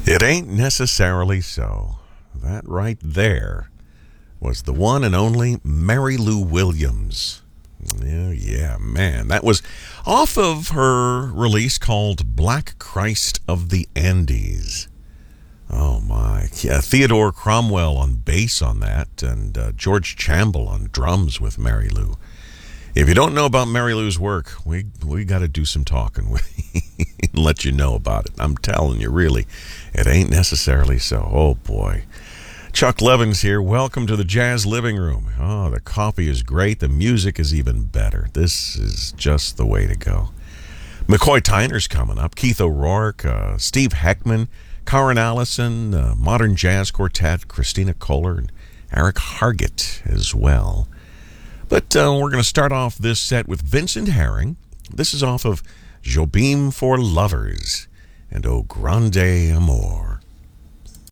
It ain't necessarily so. That right there was the one and only Mary Lou Williams. Yeah, man. That was off of her release called Black Christ of the Andes. Oh, my. Yeah, Theodore Cromwell on bass on that, and George Chamble on drums with Mary Lou. If you don't know about Mary Lou's work, we got to do some talking and let you know about it. I'm telling you, really, it ain't necessarily so. Oh, boy. Chuck Levins here. Welcome to the Jazz Living Room. Oh, the coffee is great. The music is even better. This is just the way to go. McCoy Tyner's coming up. Keith O'Rourke, Steve Heckman, Karen Allison, Modern Jazz Quartet, Christina Kohler, and Eric Hargett as well. But we're going to start off this set with Vincent Herring. This is off of Jobim for Lovers and O Grande Amor.